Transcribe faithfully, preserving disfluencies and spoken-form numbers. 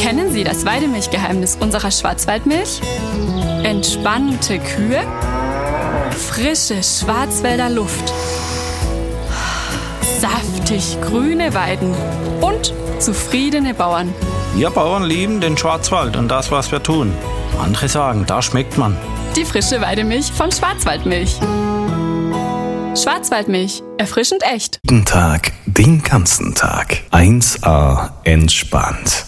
Kennen Sie das Weidemilchgeheimnis unserer Schwarzwaldmilch? Entspannte Kühe, frische Schwarzwälder Luft, saftig grüne Weiden und zufriedene Bauern. Wir Bauern lieben den Schwarzwald und das, was wir tun. Andere sagen, da schmeckt man. Die frische Weidemilch von Schwarzwaldmilch. Schwarzwaldmilch, erfrischend echt. Jeden Tag, den ganzen Tag. eins A entspannt.